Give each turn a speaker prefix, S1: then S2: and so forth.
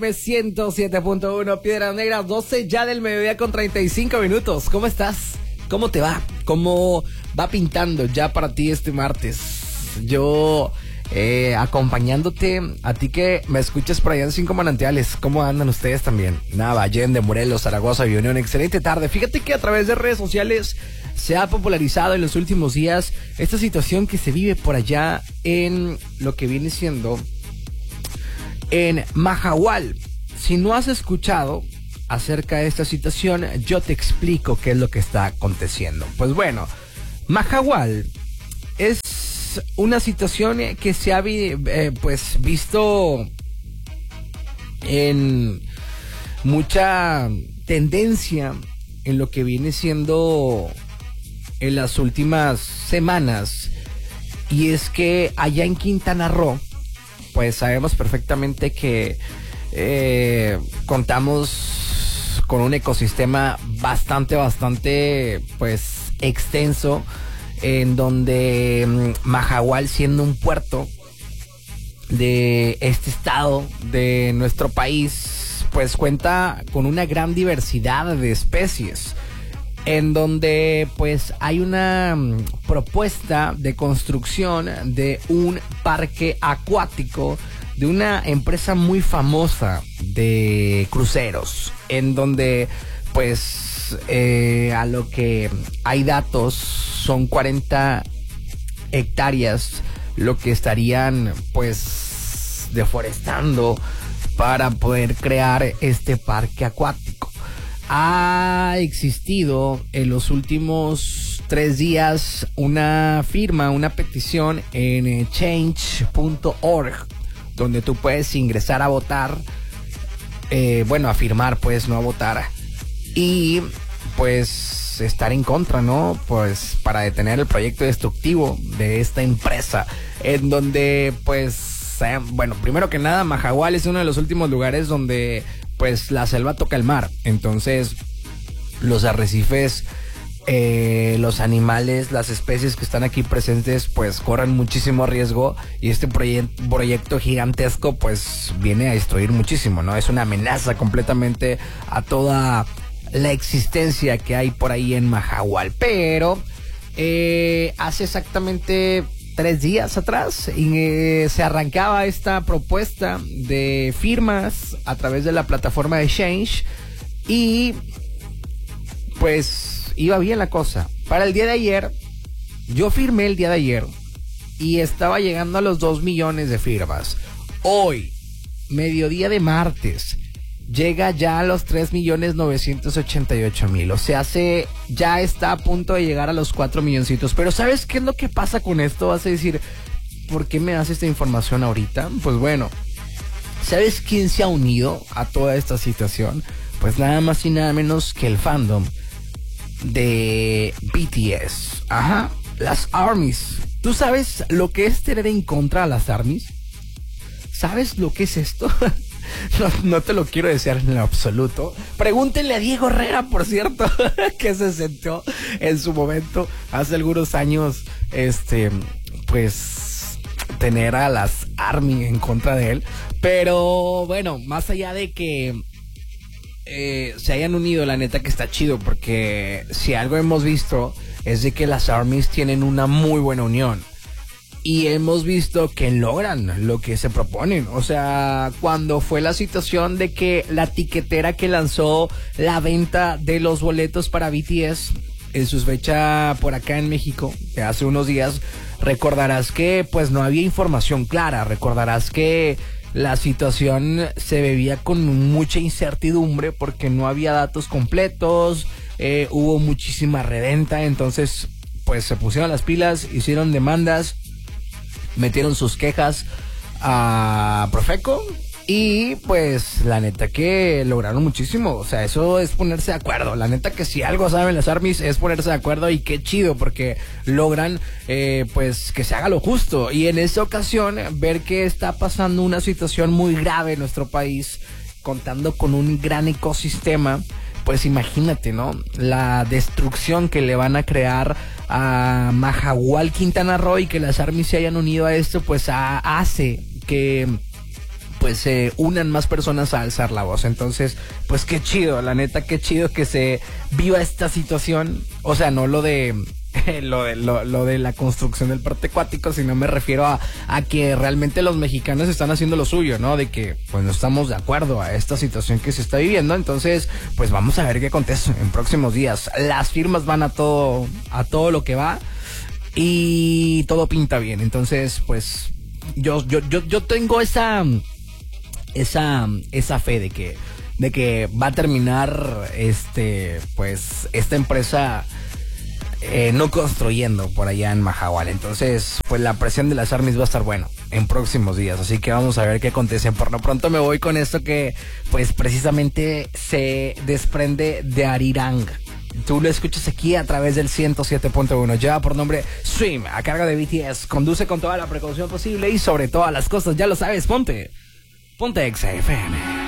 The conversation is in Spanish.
S1: 107.1 Piedra Negra, 12 ya del mediodía con 35 minutos. ¿Cómo estás? ¿Cómo te va? ¿Cómo va pintando ya para ti este martes? Yo acompañándote, a ti que me escuchas por allá en Cinco Manantiales. ¿Cómo andan ustedes también? Nava, Allende, Morelos, Zaragoza y Unión. Excelente tarde. Fíjate que a través de redes sociales se ha popularizado en los últimos días esta situación que se vive por allá en lo que viene siendo en Mahahual. Si no has escuchado acerca de esta situación, yo te explico qué es lo que está aconteciendo. Pues bueno, Mahahual es una situación que se ha visto en mucha tendencia en lo que viene siendo en las últimas semanas, y es que allá en Quintana Roo, pues sabemos perfectamente que contamos con un ecosistema bastante pues extenso, en donde Mahahual, siendo un puerto de este estado de nuestro país, pues cuenta con una gran diversidad de especies, en donde pues hay una propuesta de construcción de un parque acuático de una empresa muy famosa de cruceros, en donde pues a lo que hay datos son 40 hectáreas lo que estarían pues deforestando para poder crear este parque acuático. Ha existido en los últimos 3 días una petición en change.org, donde tú puedes ingresar a votar, a firmar, pues, no a votar, y pues estar en contra, ¿no? Pues para detener el proyecto destructivo de esta empresa, en donde pues, primero que nada, Mahahual es uno de los últimos lugares donde pues la selva toca el mar. Entonces los arrecifes, los animales, las especies que están aquí presentes pues corren muchísimo riesgo, y este proyecto gigantesco pues viene a destruir muchísimo, ¿no? Es una amenaza completamente a toda la existencia que hay por ahí en Mahahual. Pero hace exactamente 3 días atrás se arrancaba esta propuesta de firmas a través de la plataforma de Change, y pues iba bien la cosa. Para el día de ayer, yo firmé el día de ayer y estaba llegando a los 2 millones de firmas. Hoy, mediodía de martes, llega ya a los 3.988.000. O sea, ya está a punto de llegar a los 4 milloncitos. Pero ¿sabes qué es lo que pasa con esto? Vas a decir, ¿por qué me das esta información ahorita? Pues bueno, ¿sabes quién se ha unido a toda esta situación? Pues nada más y nada menos que el fandom de BTS. Ajá, las ARMYs. ¿Tú sabes lo que es tener en contra a las ARMYs? ¿Sabes lo que es esto? No te lo quiero desear en lo absoluto. Pregúntenle a Diego Herrera, por cierto, que se sentó en su momento hace algunos años, pues tener a las ARMY en contra de él. Pero bueno, más allá de que se hayan unido, la neta que está chido, porque si algo hemos visto es de que las ARMYs tienen una muy buena unión, y hemos visto que logran lo que se proponen. O sea, cuando fue la situación de que la tiquetera que lanzó la venta de los boletos para BTS en su fecha por acá en México, que hace unos días, recordarás que pues no había información clara, recordarás que la situación se vivía con mucha incertidumbre porque no había datos completos, hubo muchísima reventa. Entonces pues se pusieron las pilas, hicieron demandas, metieron sus quejas a Profeco, y pues la neta que lograron muchísimo. O sea, eso es ponerse de acuerdo. La neta que si algo saben las ARMYs es ponerse de acuerdo, y qué chido porque logran pues que se haga lo justo. Y en esta ocasión, ver que está pasando una situación muy grave en nuestro país, contando con un gran ecosistema, pues imagínate, ¿no? La destrucción que le van a crear a Mahahual, Quintana Roo, y que las ARMYs se hayan unido a esto, pues hace que pues se unan más personas a alzar la voz. Entonces, pues qué chido, la neta, qué chido que se viva esta situación. O sea, no lo de lo de la construcción del parque acuático, sino me refiero a que realmente los mexicanos están haciendo lo suyo, ¿no? De que pues no estamos de acuerdo a esta situación que se está viviendo. Entonces, pues vamos a ver qué acontece en próximos días. Las firmas van a todo lo que va y todo pinta bien. Entonces, pues yo tengo esa fe de que va a terminar pues esta empresa no construyendo por allá en Mahahual. Entonces, pues la presión de las armies va a estar bueno en próximos días, así que vamos a ver qué acontece. Por lo pronto me voy con esto que pues precisamente se desprende de Arirang. Tú lo escuchas aquí a través del 107.1. Lleva por nombre Swim, a cargo de BTS. Conduce con toda la precaución posible y sobre todas las cosas, ya lo sabes, ponte XFM.